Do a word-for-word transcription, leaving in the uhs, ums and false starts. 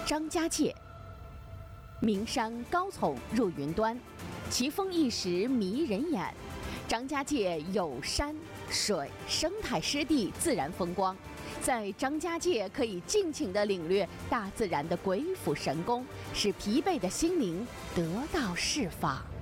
张家界。名山高耸入云端，奇峰异石迷人眼。张家界有山水、生态湿地、自然风光，在张家界可以尽情地领略大自然的鬼斧神工，使疲惫的心灵得到释放。